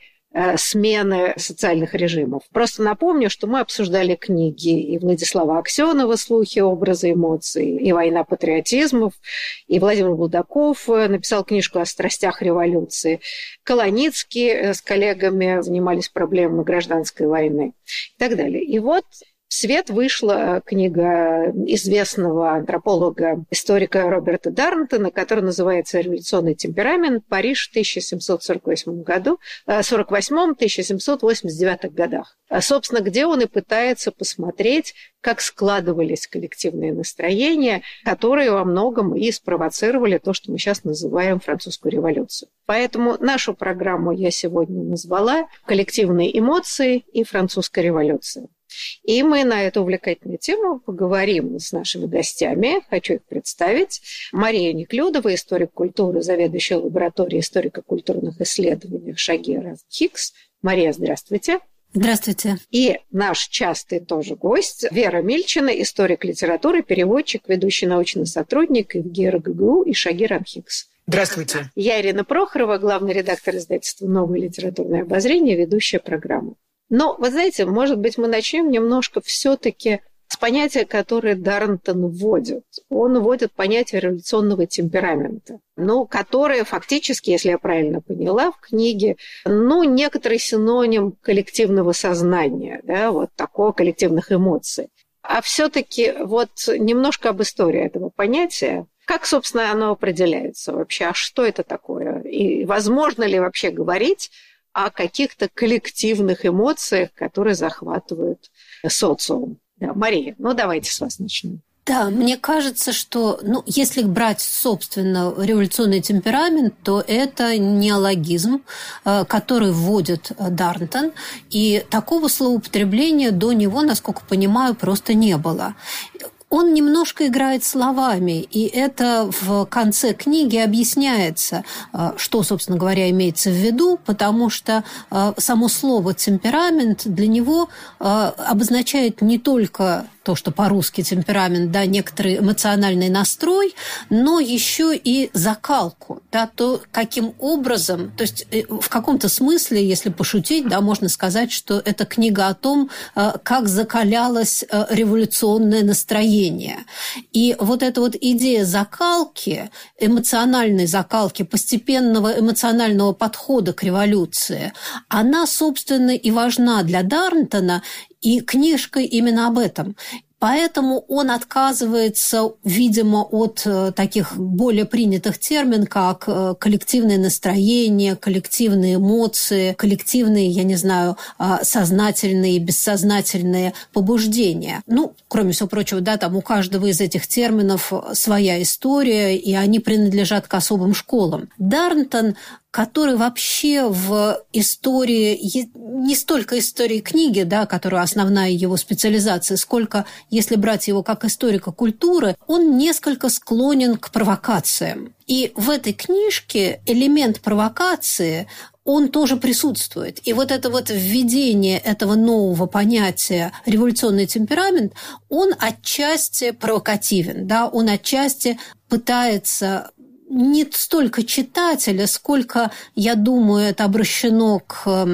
смены социальных режимов. Просто напомню, что мы обсуждали книги и Владислава Аксенова «Слухи, образы, эмоции», и «Война патриотизмов», и Владимир Булдаков написал книжку о страстях революции. Колоницкий с коллегами занимались проблемами гражданской войны и так далее. И вот в свет вышла книга известного антрополога, историка Роберта Дарнтона, которая называется «Революционный темперамент. Париж в тысяча семьсот сорок восьмом году, сорок восьмом — тысяча семьсот восемьдесят девятом годах». Собственно, где он и пытается посмотреть, как складывались коллективные настроения, которые во многом и спровоцировали то, что мы сейчас называем французскую революцию. Поэтому нашу программу я сегодня назвала «Коллективные эмоции и французская революция». И мы на эту увлекательную тему поговорим с нашими гостями. Хочу их представить. Мария Неклюдова, историк культуры, заведующая лабораторией историко-культурных исследований Шагир Хикс. Мария, здравствуйте. Здравствуйте. И наш частый тоже гость Вера Мильчина, историк литературы, переводчик, ведущий научный сотрудник и в ГИРГГУ и Шагир Хикс. Здравствуйте. Я Ирина Прохорова, главный редактор издательства «Новое литературное обозрение», ведущая программу. Но, вы знаете, может быть, мы начнем немножко все-таки с понятия, которое Дарнтон вводит. Он вводит понятие революционного темперамента, ну, которое фактически, если я правильно поняла в книге, ну, некоторый синоним коллективного сознания, да, вот такого коллективных эмоций. А все-таки вот немножко об истории этого понятия. Как, собственно, оно определяется вообще? А что это такое? И возможно ли вообще говорить о каких-то коллективных эмоциях, которые захватывают социум? Да, Мария, ну давайте с вас начнем. Да, мне кажется, что, ну, если брать, собственно, революционный темперамент, то это неологизм, который вводит Дарнтон, и такого словоупотребления до него, насколько понимаю, просто не было. Он немножко играет словами, и это в конце книги объясняется, что, собственно говоря, имеется в виду, потому что само слово «темперамент» для него обозначает не только то, что по-русски темперамент, да, некоторый эмоциональный настрой, но еще и закалку, да, то, каким образом, то есть в каком-то смысле, если пошутить, да, можно сказать, что это книга о том, как закалялось революционное настроение. И вот эта вот идея закалки, эмоциональной закалки, постепенного эмоционального подхода к революции, она, собственно, и важна для Дарнтона, и книжка именно об этом. Поэтому он отказывается, видимо, от таких более принятых терминов, как коллективное настроение, коллективные эмоции, коллективные, я не знаю, сознательные, бессознательные побуждения. Ну, кроме всего прочего, да, там у каждого из этих терминов своя история, и они принадлежат к особым школам. Дарнтон, который вообще в истории, не столько истории книги, да, которая основная его специализация, сколько, если брать его как историка культуры, он несколько склонен к провокациям. И в этой книжке элемент провокации, он тоже присутствует. И вот это вот введение этого нового понятия «революционный темперамент», он отчасти провокативен, да, он отчасти пытается не столько читателя, сколько, я думаю, это обращено к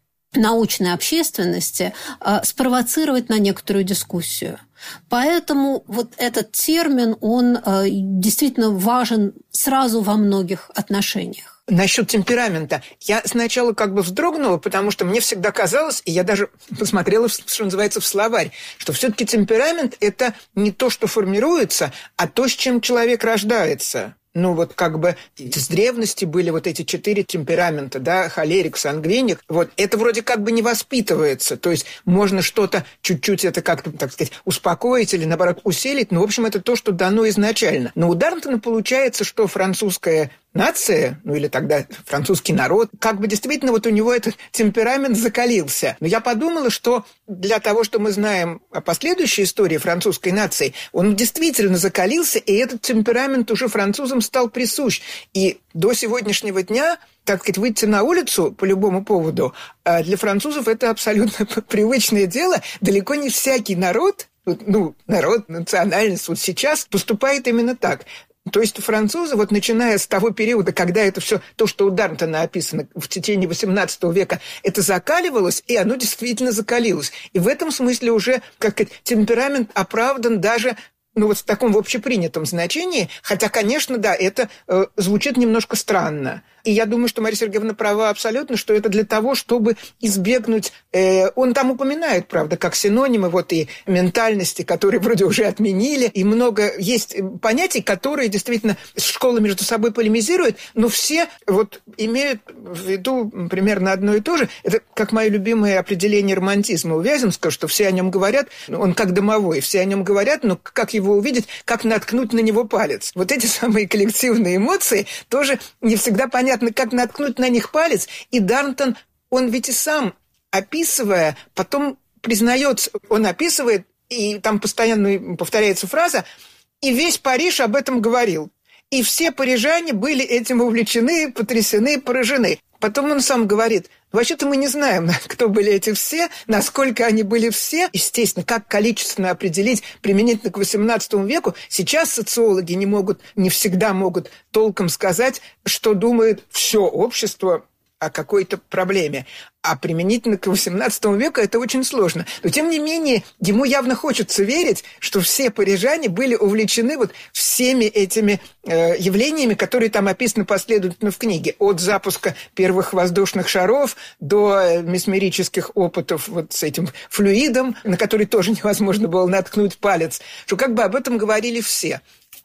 научной общественности, спровоцировать на некоторую дискуссию. Поэтому вот этот термин, он действительно важен сразу во многих отношениях. Насчет темперамента. Я сначала как бы вздрогнула, потому что мне всегда казалось, и я даже посмотрела, что называется, в словарь, что все-таки темперамент – это не то, что формируется, а то, с чем человек рождается. Ну, вот как бы с древности были вот эти четыре темперамента, да, холерик, сангвиник. Вот это вроде как бы не воспитывается. То есть можно что-то чуть-чуть это как-то, так сказать, успокоить или, наоборот, усилить. Но, в общем, это то, что дано изначально. Но у Дарнтона получается, что французская нация, ну или тогда французский народ, как бы действительно вот у него этот темперамент закалился. Но я подумала, что для того, что мы знаем о последующей истории французской нации, он действительно закалился, и этот темперамент уже французам стал присущ. И до сегодняшнего дня, так сказать, выйти на улицу по любому поводу, для французов это абсолютно привычное дело. Далеко не всякий народ, ну, народ, национальность вот сейчас поступает именно так. То есть французы, вот начиная с того периода, когда это все, то, что у Дарнтона описано в течение восемнадцатого века, это закаливалось, и оно действительно закалилось. И в этом смысле уже, как сказать, темперамент оправдан даже, ну, вот в таком в общепринятом значении, хотя, конечно, да, это э, звучит немножко странно. И я думаю, что Мария Сергеевна права абсолютно, что это для того, чтобы избегнуть... Э, он там упоминает, правда, как синонимы вот и ментальности, которые вроде уже отменили, и много есть понятий, которые действительно школы между собой полемизируют, но все вот имеют в виду примерно одно и то же. Это как мое любимое определение романтизма у Вяземского, что все о нем говорят, он как домовой, все о нем говорят, но как его увидеть, как наткнуть на него палец. Вот эти самые коллективные эмоции тоже не всегда понятно, как наткнуть на них палец. И Дарнтон, он ведь и сам, описывая, потом признается, он описывает, и там постоянно повторяется фраза, и весь Париж об этом говорил. И все парижане были этим увлечены, потрясены, поражены. Потом он сам говорит, вообще-то мы не знаем, кто были эти все, насколько они были все. Естественно, как количественно определить применительно к восемнадцатому веку. Сейчас социологи не могут, не всегда могут толком сказать, что думает все общество о какой-то проблеме. А применительно к восемнадцатому веку это очень сложно. Но, тем не менее, ему явно хочется верить, что все парижане были увлечены вот всеми этими э, явлениями, которые там описаны последовательно в книге. От запуска первых воздушных шаров до месмерических опытов вот с этим флюидом, на который тоже невозможно было наткнуть палец. Что как бы об этом говорили все.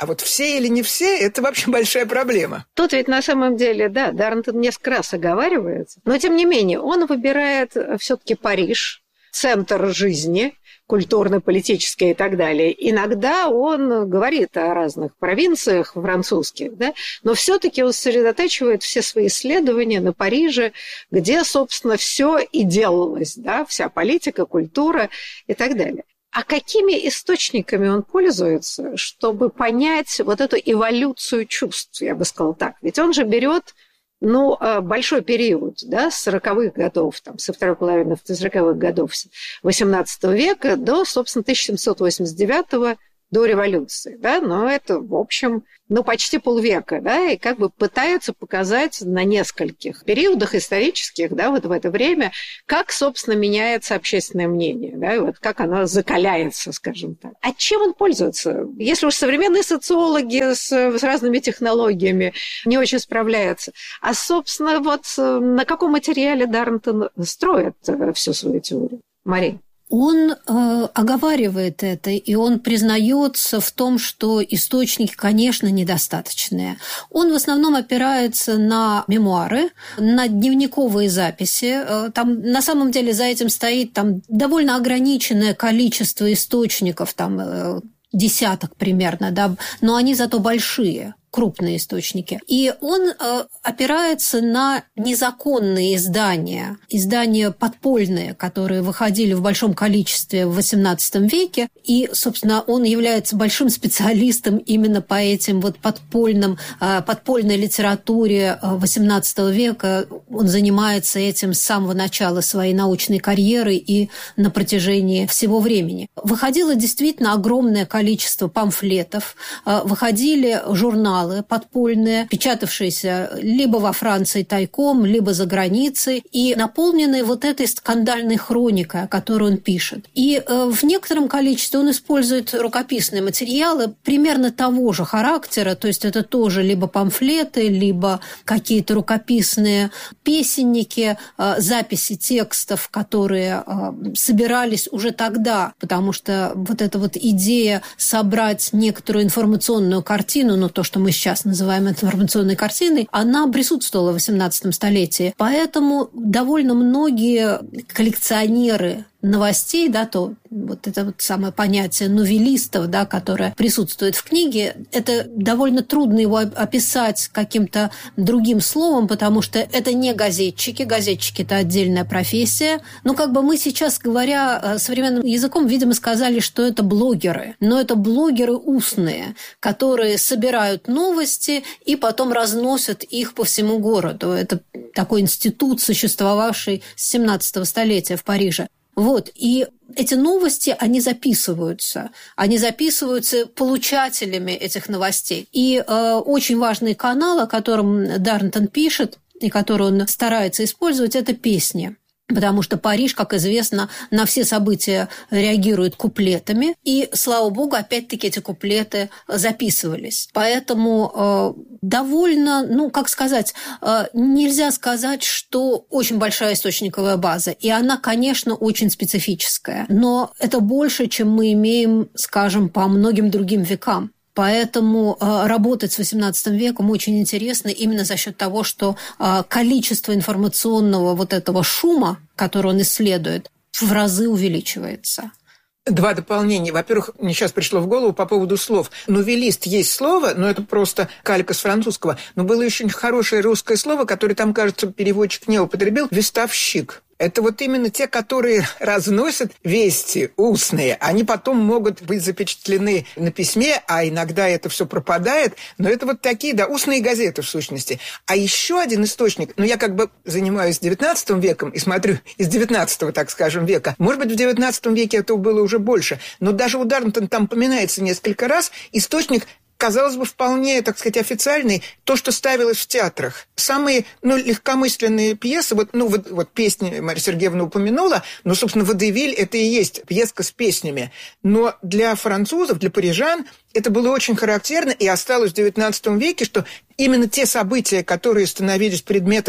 А вот все или не все – это вообще большая проблема. Тут ведь на самом деле, да, Дарнтон несколько раз оговаривается, но тем не менее он выбирает все-таки Париж, центр жизни, культурно-политическое и так далее. Иногда он говорит о разных провинциях французских, да, но все-таки он сосредотачивает все свои исследования на Париже, где, собственно, все и делалось, да, вся политика, культура и так далее. А какими источниками он пользуется, чтобы понять вот эту эволюцию чувств, я бы сказала так? Ведь он же берет, ну, большой период, да, с сороковых годов, там, со второй половины сороковых годов восемнадцатого века до, собственно, тысяча семьсот восемьдесят девятого, до революции, да, но это, в общем, ну, почти полвека, да, и как бы пытаются показать на нескольких периодах исторических, да, вот в это время, как, собственно, меняется общественное мнение, да, и вот как оно закаляется, скажем так. А чем он пользуется? Если уж современные социологи с, с разными технологиями не очень справляются, а, собственно, вот на каком материале Дарнтон строит всю свою теорию? Мария? Он э, оговаривает это, и он признается в том, что источники, конечно, недостаточные. Он в основном опирается на мемуары, на дневниковые записи. Там, на самом деле за этим стоит там, довольно ограниченное количество источников, там, десяток примерно, да, но они зато большие. Крупные источники. И он э, опирается на незаконные издания, издания подпольные, которые выходили в большом количестве в восемнадцатом веке. И, собственно, он является большим специалистом именно по этим вот подпольным, э, подпольной литературе восемнадцатого века. Он занимается этим с самого начала своей научной карьеры и на протяжении всего времени. Выходило действительно огромное количество памфлетов, э, выходили журналы, подпольные, печатавшиеся либо во Франции тайком, либо за границей, и наполненные вот этой скандальной хроникой, которую он пишет. И в некотором количестве он использует рукописные материалы примерно того же характера, то есть это тоже либо памфлеты, либо какие-то рукописные песенники, записи текстов, которые собирались уже тогда, потому что вот эта вот идея собрать некоторую информационную картину, ну то, что мы сейчас называем информационной картиной, она присутствовала в восемнадцатом столетии. Поэтому довольно многие коллекционеры новостей, да, то вот это вот самое понятие новеллистов, да, которое присутствует в книге, это довольно трудно его описать каким-то другим словом, потому что это не газетчики. Газетчики – это отдельная профессия. Но как бы мы сейчас, говоря современным языком, видимо, сказали, что это блогеры. Но это блогеры устные, которые собирают новости и потом разносят их по всему городу. Это такой институт, существовавший с семнадцатого столетия в Париже. Вот, и эти новости, они записываются. Они записываются получателями этих новостей. И э, очень важный канал, о котором Дарнтон пишет, и который он старается использовать, это песни. Потому что Париж, как известно, на все события реагирует куплетами. И, слава богу, опять-таки эти куплеты записывались. Поэтому э, довольно, ну, как сказать, э, нельзя сказать, что очень большая источниковая база. И она, конечно, очень специфическая. Но это больше, чем мы имеем, скажем, по многим другим векам. Поэтому э, работать с восемнадцатым веком очень интересно именно за счет того, что э, количество информационного вот этого шума, который он исследует, в разы увеличивается. Два дополнения. Во-первых, мне сейчас пришло в голову по поводу слов. Новелист есть слово, но это просто калька с французского. Но было еще хорошее русское слово, которое там, кажется, переводчик не употребил – «веставщик». Это вот именно те, которые разносят вести устные. Они потом могут быть запечатлены на письме, а иногда это все пропадает. Но это вот такие, да, устные газеты в сущности. А еще один источник, ну я как бы занимаюсь девятнадцатым веком и смотрю из девятнадцатого, так скажем, века. Может быть, в девятнадцатом веке этого было уже больше. Но даже у Дарнтона там упоминается несколько раз источник, казалось бы, вполне, так сказать, официальный, то, что ставилось в театрах. Самые, ну, легкомысленные пьесы, вот, ну, вот, вот песни Мария Сергеевна упомянула, но, собственно, «Водевиль» – это и есть пьеска с песнями. Но для французов, для парижан это было очень характерно и осталось в девятнадцатом веке, что именно те события, которые становились предметом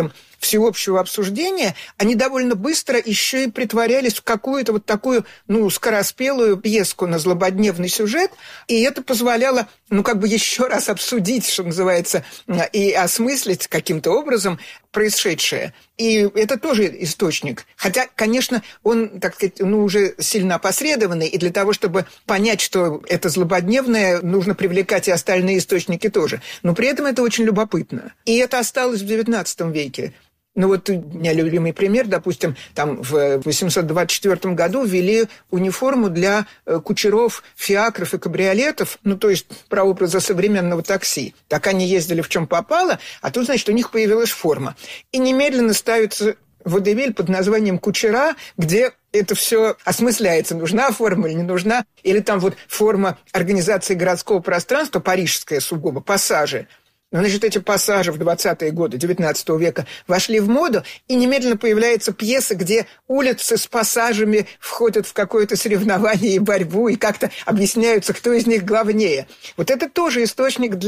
всеобщего обсуждения, они довольно быстро еще и притворялись в какую-то вот такую, ну, скороспелую пьеску на злободневный сюжет, и это позволяло, ну, как бы еще раз обсудить, что называется, и осмыслить каким-то образом происшедшее. И это тоже источник. Хотя, конечно, он, так сказать, ну, уже сильно опосредованный, и для того, чтобы понять, что это злободневное, нужно привлекать и остальные источники тоже. Но при этом это очень любопытно. И это осталось в девятнадцатом веке. Ну вот у меня любимый пример, допустим, там в восемьсот двадцать четвёртом году ввели униформу для кучеров фиакров и кабриолетов, ну то есть прообраза современного такси. Так они ездили в чем попало, а тут, значит, у них появилась форма. И немедленно ставится водевиль под названием «Кучера», где это все осмысляется, нужна форма или не нужна. Или там вот форма организации городского пространства, парижская сугубо, пассажи. Но, значит, эти пассажи в двадцатые годы девятнадцатого века вошли в моду, и немедленно появляется пьеса, где улицы с пассажами входят в какое-то соревнование и борьбу, и как-то объясняются, кто из них главнее. Вот это тоже источник для